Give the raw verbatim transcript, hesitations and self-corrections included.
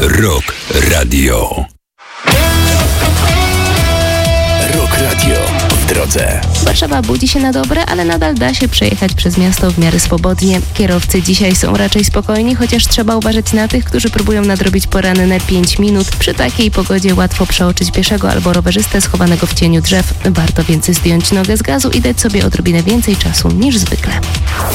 Rock Radio. Rock Radio w drodze. Warszawa budzi się na dobre, ale nadal da się przejechać przez miasto w miarę swobodnie. Kierowcy dzisiaj są raczej spokojni, chociaż trzeba uważać na tych, którzy próbują nadrobić poranne pięć minut. Przy takiej pogodzie łatwo przeoczyć pieszego albo rowerzystę schowanego w cieniu drzew. Warto więc zdjąć nogę z gazu i dać sobie odrobinę więcej czasu niż zwykle.